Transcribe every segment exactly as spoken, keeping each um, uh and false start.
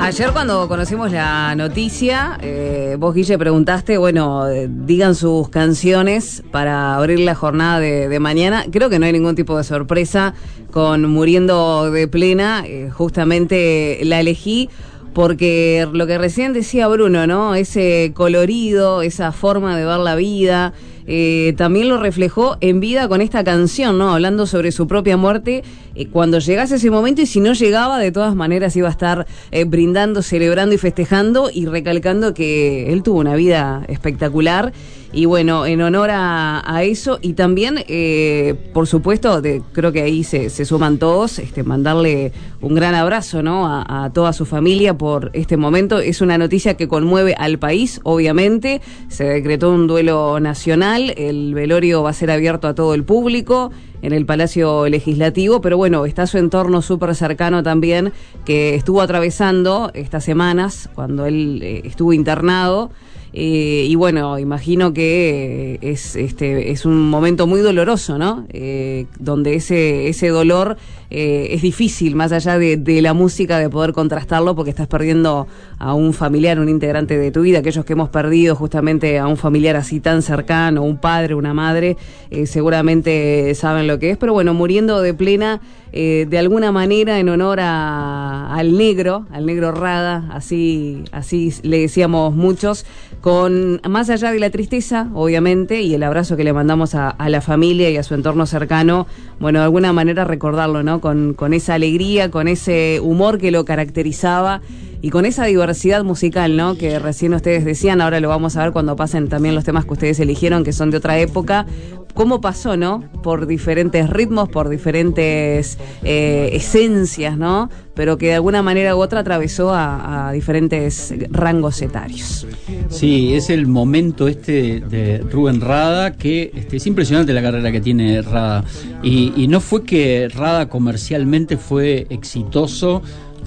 Ayer cuando conocimos la noticia, eh, vos, Guille, preguntaste, bueno, eh, digan sus canciones para abrir la jornada de, de mañana. Creo que no hay ningún tipo de sorpresa con Muriendo de Plena. Eh, justamente la elegí porque lo que recién decía Bruno, ¿no? Ese colorido, esa forma de ver la vida, eh, también lo reflejó en vida con esta canción, ¿no? Hablando sobre su propia muerte, eh, cuando llegase ese momento, y si no llegaba, de todas maneras iba a estar eh, brindando, celebrando y festejando, y recalcando que él tuvo una vida espectacular. Y bueno, en honor a, a eso, y también, eh, por supuesto, de, creo que ahí se, se suman todos, este, mandarle un gran abrazo, ¿no? A, a toda su familia por este momento. Es una noticia que conmueve al país, obviamente. Se decretó un duelo nacional, el velorio va a ser abierto a todo el público en el Palacio Legislativo, pero bueno, está su entorno súper cercano también, que estuvo atravesando estas semanas cuando él eh, estuvo internado. Eh, y bueno, imagino que eh, es este es un momento muy doloroso, ¿no? Eh, donde ese ese dolor eh, es difícil, más allá de, de la música, de poder contrastarlo, porque estás perdiendo a un familiar, un integrante de tu vida. Aquellos que hemos perdido justamente a un familiar así tan cercano, un padre, una madre, eh, seguramente saben lo que es. Pero bueno, Muriendo de Plena, eh, de alguna manera en honor a, al negro, al negro Rada, así, así le decíamos muchos, con más allá de la tristeza, obviamente, y el abrazo que le mandamos a, a la familia y a su entorno cercano, bueno, de alguna manera recordarlo, ¿no? Con, con esa alegría, con ese humor que lo caracterizaba y con esa diversidad musical, ¿no? Que recién ustedes decían, ahora lo vamos a ver cuando pasen también los temas que ustedes eligieron, que son de otra época. Cómo pasó, ¿no? Por diferentes ritmos, por diferentes eh, esencias, ¿no? Pero que de alguna manera u otra atravesó a, a diferentes rangos etarios. Sí, es el momento este de Rubén Rada, que este, es impresionante la carrera que tiene Rada. Y, y no fue que Rada comercialmente fue exitoso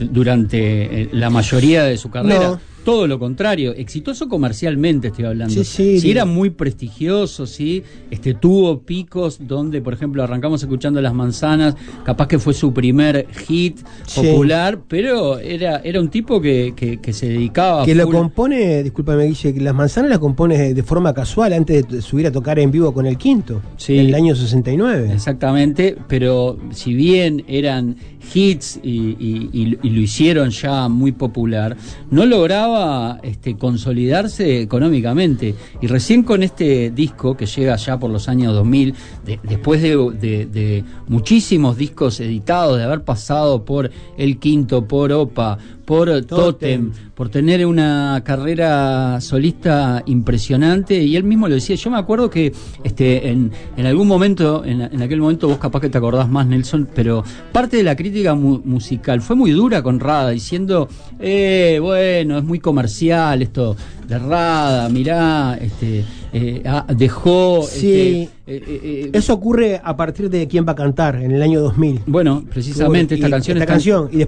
durante la mayoría de su carrera. No. Todo lo contrario, exitoso comercialmente estoy hablando. Sí, sí, sí, era muy prestigioso, sí, este tuvo picos donde, por ejemplo, arrancamos escuchando Las Manzanas, capaz que fue su primer hit sí. popular, pero era era un tipo que, que, que se dedicaba que a lo compone, discúlpame Guille, que Las Manzanas las compone de forma casual antes de subir a tocar en vivo con El Quinto, sí, en el año sesenta y nueve. Exactamente, pero si bien eran hits y, y, y, y lo hicieron ya muy popular, no lograba Este, consolidarse económicamente, y recién con este disco que llega ya por los años dos mil, de, después de, de, de muchísimos discos editados, de haber pasado por El Quinto, por Opa, por Totem, Totem, por tener una carrera solista impresionante, y él mismo lo decía. Yo me acuerdo que este en, en algún momento, en, en aquel momento, vos capaz que te acordás más, Nelson, pero parte de la crítica mu- musical fue muy dura con Rada, diciendo, eh, bueno, es muy comercial esto de Rada, mirá, este, eh, ah, dejó... Sí, este, eh, eh, eso ocurre a partir de ¿Quién va a cantar? En el año dos mil. Bueno, precisamente, y, esta canción esta está... canción, y después